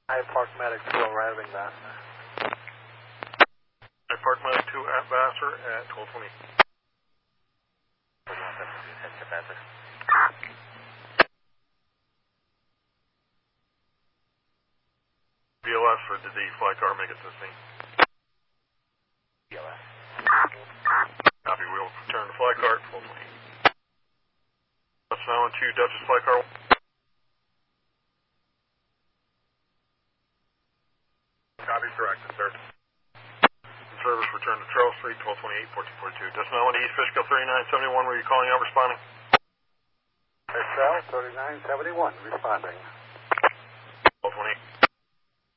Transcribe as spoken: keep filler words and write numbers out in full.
I Park Medic two arriving Vassar. I Park Medic two at Vassar at twelve twenty. B L S, or did the fly car make it to the scene? B L S. Copy, we'll return the fly car at twelve twenty. That's now on two Dutchess fly car. Copy, corrected, sir. In service, return to Charles Street, twelve twenty-eight, fourteen forty-two. Just now on East Fishkill thirty-nine seventy-one, were you calling out, responding? Excel thirty-nine seventy-one, responding. twelve twenty-eight.